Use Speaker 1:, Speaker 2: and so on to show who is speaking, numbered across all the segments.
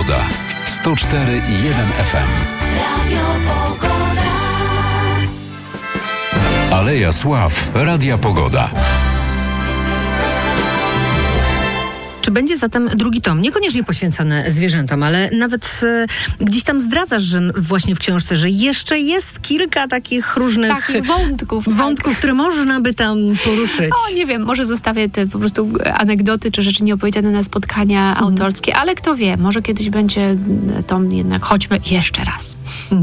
Speaker 1: Pogoda. 104,1 FM. Radio Pogoda. Aleja Sław. Radia Pogoda.
Speaker 2: Czy będzie zatem drugi tom? Niekoniecznie poświęcony zwierzętom, ale nawet gdzieś tam zdradzasz, że właśnie w książce, że jeszcze jest kilka takich różnych wątków, które można by tam poruszyć.
Speaker 3: O, nie wiem, może zostawię te po prostu anegdoty czy rzeczy nieopowiedziane na spotkania autorskie, ale kto wie, może kiedyś będzie tom jednak chodźmy jeszcze raz.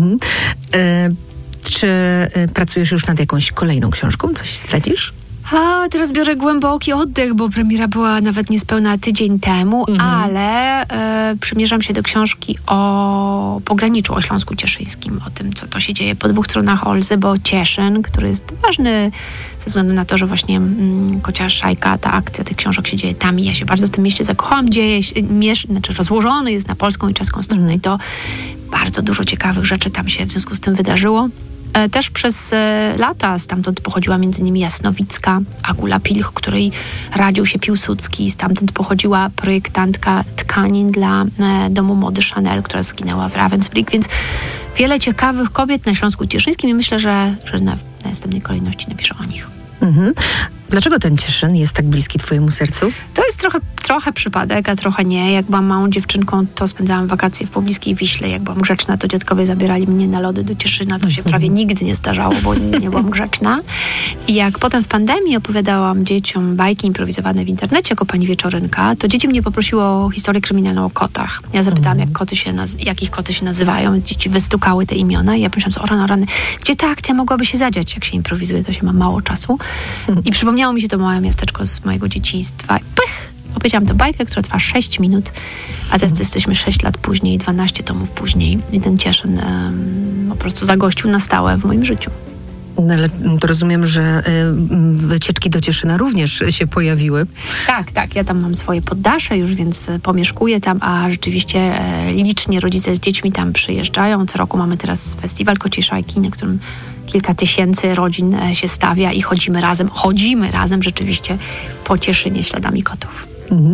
Speaker 2: Czy pracujesz już nad jakąś kolejną książką? Coś zdradzisz?
Speaker 3: Teraz biorę głęboki oddech, bo premiera była nawet niespełna tydzień temu, ale przymierzam się do książki o pograniczu, o Śląsku Cieszyńskim, o tym, co to się dzieje po dwóch stronach Olzy, bo Cieszyn, który jest ważny ze względu na to, że właśnie Kocia Szajka, ta akcja tych książek się dzieje tam i ja się bardzo w tym mieście zakochałam, rozłożony jest na polską i czeską stronę i to bardzo dużo ciekawych rzeczy tam się w związku z tym wydarzyło. Też przez lata stamtąd pochodziła m.in. Jasnowicka, Agula Pilch, której radził się Piłsudski. Stamtąd pochodziła projektantka tkanin dla Domu Mody Chanel, która zginęła w Ravensbrück, więc wiele ciekawych kobiet na Śląsku Cieszyńskim i myślę, że na następnej kolejności napiszę o nich.
Speaker 2: Dlaczego ten Cieszyn jest tak bliski twojemu sercu?
Speaker 3: To jest trochę przypadek, a trochę nie. Jak byłam małą dziewczynką, to spędzałam wakacje w pobliskiej Wiśle. Jak byłam grzeczna, to dziadkowie zabierali mnie na lody do Cieszyna. To się prawie nigdy nie zdarzało, bo nie byłam grzeczna. I jak potem w pandemii opowiadałam dzieciom bajki improwizowane w internecie jako pani Wieczorynka, to dzieci mnie poprosiły o historię kryminalną o kotach. Ja zapytałam, jakich koty się nazywają. Dzieci wystukały te imiona i ja pomyślałam, o rany, gdzie ta akcja mogłaby się zadziać? Jak się improwizuje, to się ma mało czasu. I przypomniało mi się to małe miasteczko z mojego dzieciństwa. I opowiedziałam tę bajkę, która trwa 6 minut, a teraz jesteśmy 6 lat później, 12 tomów później. I ten Cieszyn po prostu zagościł na stałe w moim życiu.
Speaker 2: No ale to rozumiem, że wycieczki do Cieszyna również się pojawiły.
Speaker 3: Tak. Ja tam mam swoje poddasze już, więc pomieszkuję tam, a rzeczywiście licznie rodzice z dziećmi tam przyjeżdżają. Co roku mamy teraz festiwal Kociej Szajki, na którym kilka tysięcy rodzin się stawia i chodzimy razem rzeczywiście po Cieszynie śladami kotów.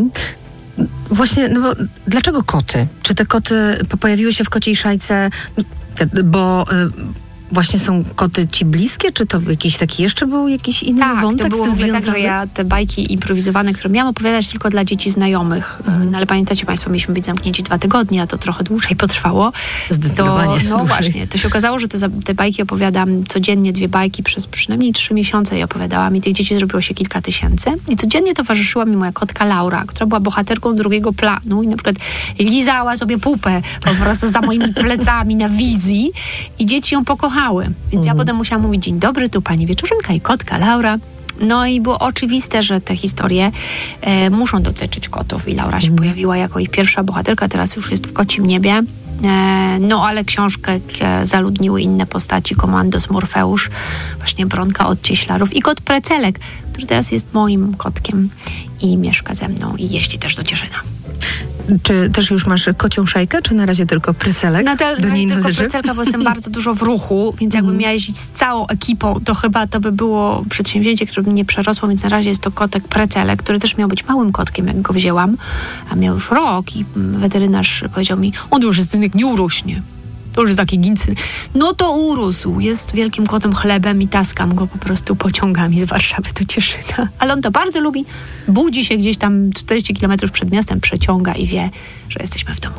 Speaker 2: Właśnie, no bo dlaczego koty? Czy te koty pojawiły się w Kociej Szajce, bo właśnie są koty ci bliskie, czy to jakiś taki jeszcze był jakiś inny wątek
Speaker 3: to było
Speaker 2: z tym związany?
Speaker 3: tak, że ja te bajki improwizowane, które miałam opowiadać tylko dla dzieci znajomych, no ale pamiętacie Państwo, mieliśmy być zamknięci 2 tygodnie, a to trochę dłużej potrwało.
Speaker 2: Zdecydowanie.
Speaker 3: Właśnie, to się okazało, że te bajki opowiadam codziennie, 2 bajki przez przynajmniej 3 miesiące je opowiadałam i tych dzieci zrobiło się kilka tysięcy. I codziennie towarzyszyła mi moja kotka Laura, która była bohaterką drugiego planu i na przykład lizała sobie pupę po prostu za moimi plecami na wizji i dzieci ją pokochały. Więc ja potem musiałam mówić, dzień dobry, tu pani Wieczorynka i kotka Laura. No i było oczywiste, że te historie muszą dotyczyć kotów i Laura się pojawiła jako ich pierwsza bohaterka, teraz już jest w Kocim Niebie. No ale książkę zaludniły inne postaci, Komandos, Morfeusz, właśnie Bronka od Cieślarów i kot Precelek, który teraz jest moim kotkiem i mieszka ze mną i jeździ też do Cieszyna.
Speaker 2: Czy też już masz kocią szajkę, czy na razie tylko Precelek?
Speaker 3: Do niej tylko Precelka, bo jestem bardzo dużo w ruchu, więc jakbym miała jeździć z całą ekipą, to chyba to by było przedsięwzięcie, które by mnie przerosło, więc na razie jest to kotek Precelek, który też miał być małym kotkiem, jak go wzięłam, a miał już rok i weterynarz powiedział mi, on już jest synek, nie urośnie. To już jest taki gincyn. No to urósł. Jest wielkim kotem chlebem i taskam go po prostu pociągami z Warszawy do Cieszyna. Ale on to bardzo lubi. Budzi się gdzieś tam 40 kilometrów przed miastem, przeciąga i wie, że jesteśmy w domu.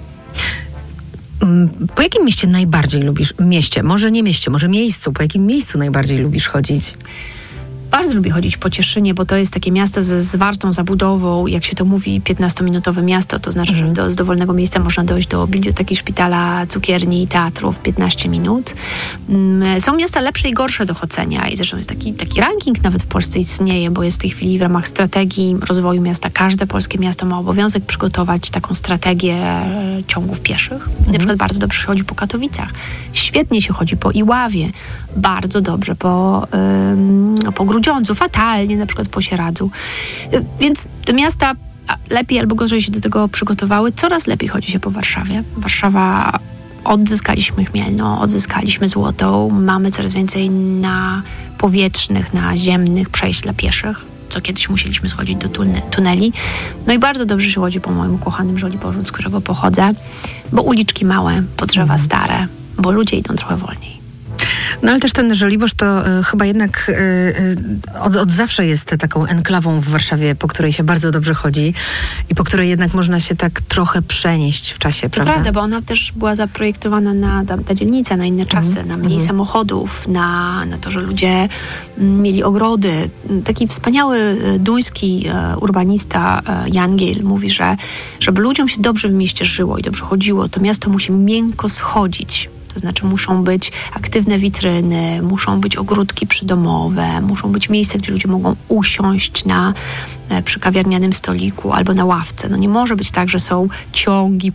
Speaker 2: Po jakim mieście najbardziej lubisz? Może nie mieście, może miejscu. Po jakim miejscu najbardziej lubisz chodzić?
Speaker 3: Bardzo lubię chodzić po Cieszynie, bo to jest takie miasto ze zwartą zabudową. Jak się to mówi, 15-minutowe miasto, to znaczy, że z dowolnego miejsca można dojść do biblioteki, szpitala, cukierni i teatru w 15 minut. Są miasta lepsze i gorsze do chodzenia i zresztą jest taki ranking nawet w Polsce istnieje, bo jest w tej chwili w ramach strategii rozwoju miasta. Każde polskie miasto ma obowiązek przygotować taką strategię ciągów pieszych. Na przykład bardzo dobrze się chodzi po Katowicach. Świetnie się chodzi po Iławie. Bardzo dobrze po Grudziądzu, fatalnie na przykład po Sieradzu. Więc te miasta lepiej albo gorzej się do tego przygotowały. Coraz lepiej chodzi się po Warszawie. Warszawa, odzyskaliśmy Chmielno, odzyskaliśmy Złotą. Mamy coraz więcej na powietrznych, naziemnych przejść dla pieszych, co kiedyś musieliśmy schodzić do tuneli. No i bardzo dobrze się chodzi po moim ukochanym Żoliborzu, z którego pochodzę, bo uliczki małe, po drzewa stare, bo ludzie idą trochę wolniej.
Speaker 2: No ale też ten Żoliborz to chyba jednak od zawsze jest taką enklawą w Warszawie, po której się bardzo dobrze chodzi i po której jednak można się tak trochę przenieść w czasie, prawda?
Speaker 3: To prawda, bo ona też była zaprojektowana na ta dzielnica, na inne czasy, na mniej samochodów, na to, że ludzie mieli ogrody. Taki wspaniały duński urbanista Jan Gehl mówi, że żeby ludziom się dobrze w mieście żyło i dobrze chodziło, to miasto musi miękko schodzić. To znaczy muszą być aktywne witryny, muszą być ogródki przydomowe, muszą być miejsca, gdzie ludzie mogą usiąść przy kawiarnianym stoliku albo na ławce. No nie może być tak, że są ciągi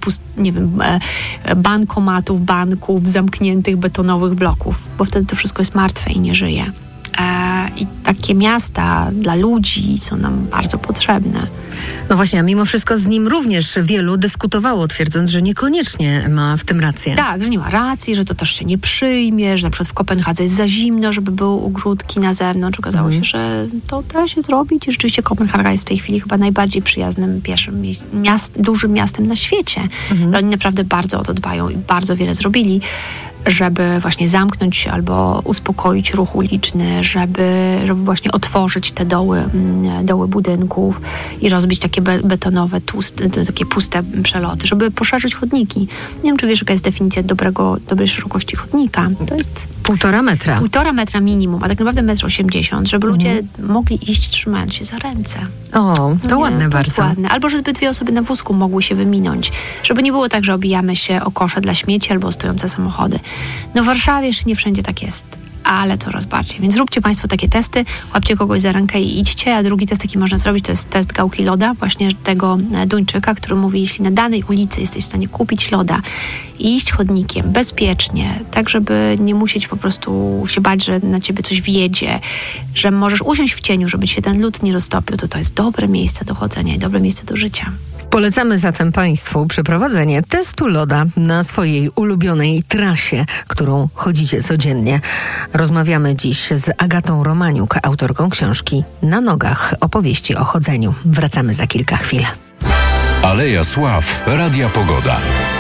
Speaker 3: bankomatów, banków, zamkniętych betonowych bloków, bo wtedy to wszystko jest martwe i nie żyje. I takie miasta dla ludzi są nam bardzo potrzebne.
Speaker 2: No właśnie, a mimo wszystko z nim również wielu dyskutowało, twierdząc, że niekoniecznie ma w tym rację.
Speaker 3: Tak, że nie ma racji, że to też się nie przyjmie, że na przykład w Kopenhadze jest za zimno, żeby były ogródki na zewnątrz. Okazało się, że to da się zrobić i rzeczywiście Kopenhaga jest w tej chwili chyba najbardziej przyjaznym pierwszym dużym miastem na świecie. Oni naprawdę bardzo o to dbają i bardzo wiele zrobili, żeby właśnie zamknąć albo uspokoić ruch uliczny, żeby właśnie otworzyć te doły budynków i rozbić takie betonowe, takie puste przeloty, żeby poszerzyć chodniki. Nie wiem, czy wiesz, jaka jest definicja dobrej szerokości chodnika. To jest
Speaker 2: 1,5 metra.
Speaker 3: 1,5 metra minimum, a tak naprawdę 1,80 m, żeby ludzie mogli iść trzymając się za ręce.
Speaker 2: O, to ładne bardzo.
Speaker 3: To ładne. Albo żeby 2 osoby na wózku mogły się wyminąć. Żeby nie było tak, że obijamy się o kosze dla śmieci albo stojące samochody. No w Warszawie jeszcze nie wszędzie tak jest, ale coraz bardziej. Więc róbcie Państwo takie testy, łapcie kogoś za rękę i idźcie, a drugi test, jaki można zrobić, to jest test gałki loda, właśnie tego Duńczyka, który mówi, jeśli na danej ulicy jesteś w stanie kupić loda i iść chodnikiem bezpiecznie, tak żeby nie musieć po prostu się bać, że na ciebie coś wjedzie, że możesz usiąść w cieniu, żeby się ten lód nie roztopił, to jest dobre miejsce do chodzenia i dobre miejsce do życia.
Speaker 2: Polecamy zatem Państwu przeprowadzenie testu loda na swojej ulubionej trasie, którą chodzicie codziennie. Rozmawiamy dziś z Agatą Romaniuk, autorką książki Na nogach, opowieści o chodzeniu. Wracamy za kilka chwil.
Speaker 1: Aleja Sław, Radia Pogoda.